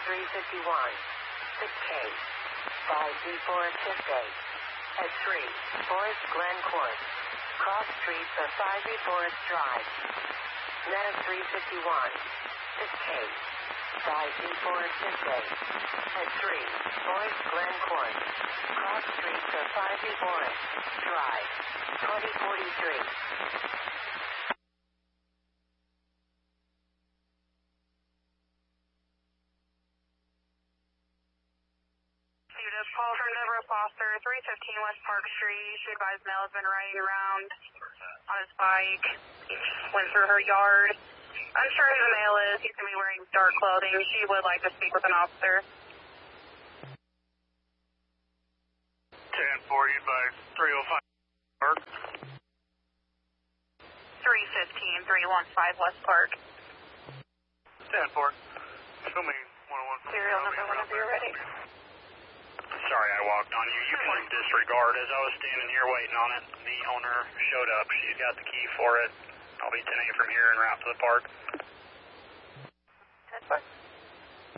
351. 6K. 5D Forest 58. At 3, Forest Glen Court. Cross streets of 5D Forest Drive. Meta 351. 6K. 5D Forest 58. At 3, Forest Glen Court. Cross streets of 5D Forest Drive. 2043. Call from Deborah Foster, 315 West Park Street. She advised Mel has been riding around on his bike. Went through her yard. Unsure who the male is. He's going to be wearing dark clothing. She would like to speak with an officer. 10-4, you advise 305 Park. 315, 315 West Park. 10-4. Show me 101. Serial number whenever you're ready. Sorry I walked on you. You can disregard. As I was standing here waiting on it, the owner showed up. She's got the key for it. I'll be 10-8 from here en route to the park. 10-4.